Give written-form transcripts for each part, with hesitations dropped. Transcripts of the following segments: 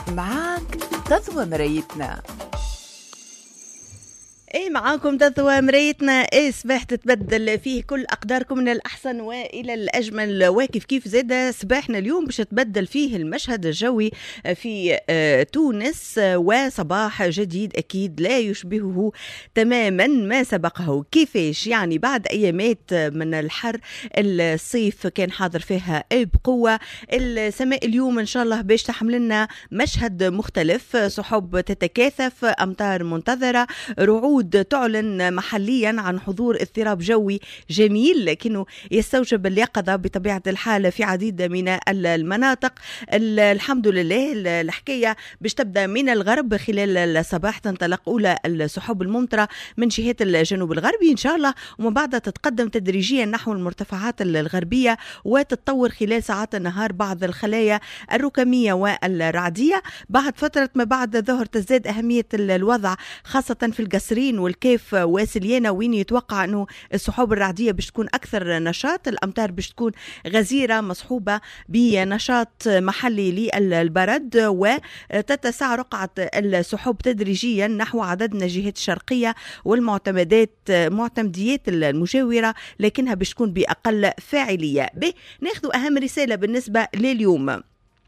معاك تضوى مرايتنا. ايه معاكم تضوى مرايتنا. ايه صباح تتبدل فيه كل اقداركم من الاحسن والى الاجمل، وكيف كيف زاد صباحنا اليوم باش تبدل فيه المشهد الجوي في تونس، وصباح جديد اكيد لا يشبهه تماما ما سبقه. كيفاش يعني بعد ايامات من الحر الصيف كان حاضر فيها بقوه، السماء اليوم ان شاء الله باش تحمل لنا مشهد مختلف، سحب تتكاثف، امطار منتظره، رعود تعلن محليا عن حضور اضطراب جوي جميل لكنه يستوجب اليقظة بطبيعة الحال في عديد من المناطق. الحمد لله الحكاية باش تبدأ من الغرب خلال الصباح، تنطلق أولى السحب الممطرة من جهة الجنوب الغربي إن شاء الله، ومن بعد تتقدم تدريجيا نحو المرتفعات الغربية، وتتطور خلال ساعات النهار بعض الخلايا الركامية والرعدية. بعد فترة ما بعد الظهر تزداد أهمية الوضع خاصة في القصرين والكيف وسليانة، وين يتوقع أنه السحب الرعدية باش تكون أكثر نشاط، الأمطار باش تكون غزيرة مصحوبة بنشاط محلي للبرد، وتتسع رقعة السحب تدريجيا نحو عدد من الجهات الشرقية والمعتمديات المجاورة، لكنها باش تكون بأقل فاعلية. ناخذ أهم رسالة بالنسبة لليوم.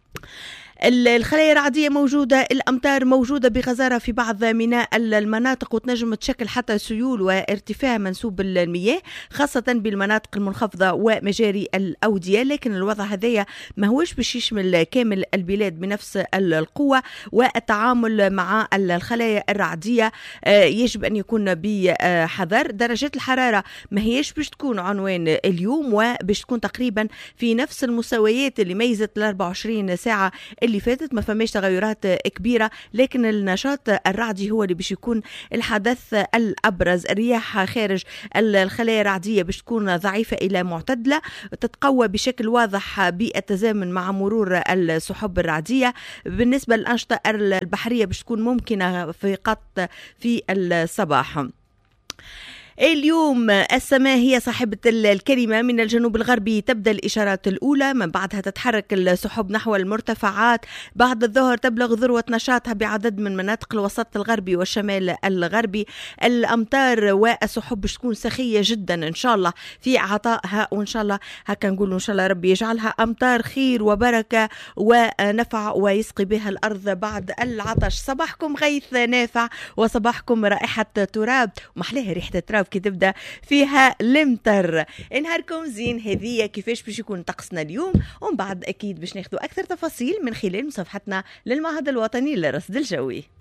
الخلايا الرعدية موجودة، الأمطار موجودة بغزارة في بعض من المناطق، وتنجم تشكل حتى سيول وارتفاع منسوب المياه خاصة بالمناطق المنخفضة ومجاري الأودية، لكن الوضع هذايا ما هوش باش يشمل كامل البلاد بنفس القوة، والتعامل مع الخلايا الرعدية يجب أن يكون بحذر. درجات الحرارة ما هيش باش تكون عنوان اليوم، وباش تكون تقريبا في نفس المستويات اللي ميزت ال 24 ساعة اللي فاتت، ما فماش تغيرات كبيرة، لكن النشاط الرعدي هو اللي باش يكون الحدث الأبرز. الرياح خارج الخلايا الرعدية باش تكون ضعيفة إلى معتدلة، تتقوى بشكل واضح بالتزامن مع مرور السحب الرعدية. بالنسبة للأنشطة البحرية باش تكون ممكنة في الصباح. اليوم السماء هي صاحبة الكلمة، من الجنوب الغربي تبدأ الإشارات الأولى، من بعدها تتحرك السحب نحو المرتفعات، بعد الظهر تبلغ ذروة نشاطها بعدد من مناطق الوسط الغربي والشمال الغربي. الأمطار والسحب تكون سخية جدا إن شاء الله في عطائها، وإن شاء الله هكا نقول إن شاء الله ربي يجعلها أمطار خير وبركة ونفع ويسقي بها الأرض بعد العطش. صباحكم غيث نافع وصباحكم رائحة تراب، ومحلاها ريحة التراب كي تبدا فيها المطر. نهاركم زين. هذه كيفاش باش يكون طقسنا اليوم، ومن بعد اكيد باش ناخذوا اكثر تفاصيل من خلال مصفحتنا للمعهد الوطني للرصد الجوي.